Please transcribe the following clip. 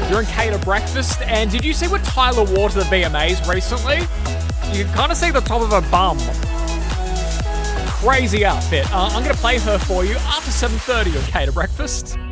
You're in Cater Breakfast, and did you see what Tyler wore to the VMAs recently? You can kind of see the top of her bum. Crazy outfit. I'm going to play her for you after 7:30 on Cater Breakfast.